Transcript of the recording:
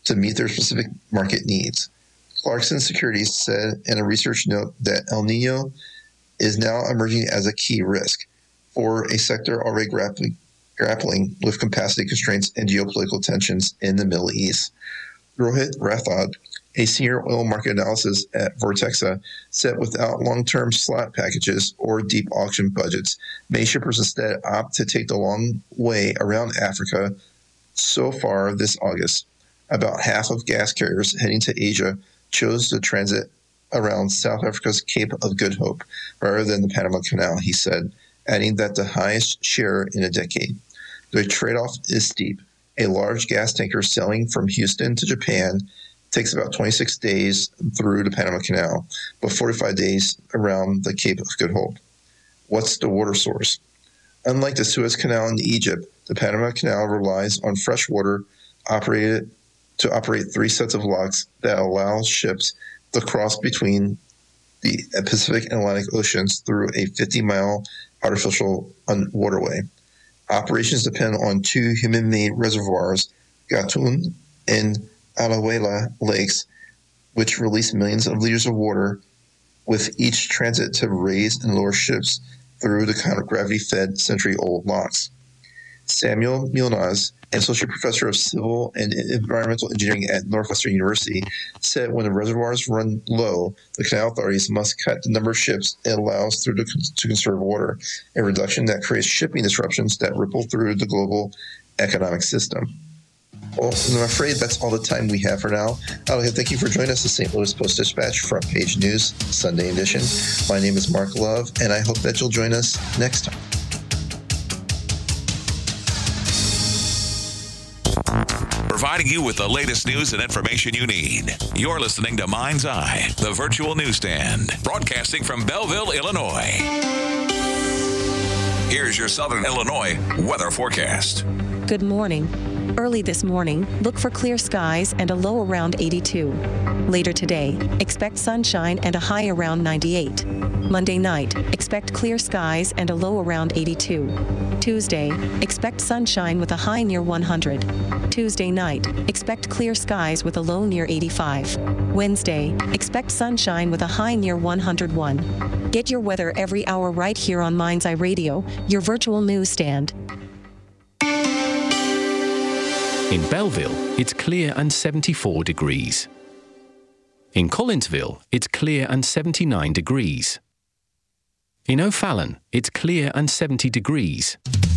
to meet their specific market needs. Clarkson Securities said in a research note that El Nino is now emerging as a key risk for a sector already grappling with capacity constraints and geopolitical tensions in the Middle East. Rohit Rathod, a senior oil market analysis at Vortexa, said without long-term slot packages or deep auction budgets, many shippers instead opt to take the long way around Africa. So far this August, about half of gas carriers heading to Asia chose to transit around South Africa's Cape of Good Hope rather than the Panama Canal, he said, adding that the highest share in a decade. The trade-off is steep. A large gas tanker sailing from Houston to Japan takes about 26 days through the Panama Canal, but 45 days around the Cape of Good Hope. What's the water source? Unlike the Suez Canal in Egypt, the Panama Canal relies on fresh water to operate 3 sets of locks that allow ships to cross between the Pacific and Atlantic Oceans through a 50-mile artificial waterway. Operations depend on 2 human-made reservoirs, Gatun and Alajuela lakes, which release millions of liters of water with each transit to raise and lower ships through the gravity-fed century-old locks. Samuel Milnaz, an associate professor of civil and environmental engineering at Northwestern University, said when the reservoirs run low, the canal authorities must cut the number of ships it allows through to conserve water, a reduction that creates shipping disruptions that ripple through the global economic system. Well, I'm afraid that's all the time we have for now. I'd like to thank you for joining us, the St. Louis Post-Dispatch Front Page News Sunday edition. My name is Mark Love, and I hope that you'll join us next time. Providing you with the latest news and information you need. You're listening to Mind's Eye, the virtual newsstand, broadcasting from Belleville, Illinois. Here's your Southern Illinois weather forecast. Good morning. Early this morning, look for clear skies and a low around 82. Later today, expect sunshine and a high around 98. Monday night, expect clear skies and a low around 82. Tuesday, expect sunshine with a high near 100. Tuesday night, expect clear skies with a low near 85. Wednesday, expect sunshine with a high near 101. Get your weather every hour right here on Mind's Eye Radio, your virtual newsstand. In Belleville, it's clear and 74 degrees. In Collinsville, it's clear and 79 degrees. In O'Fallon, it's clear and 70 degrees.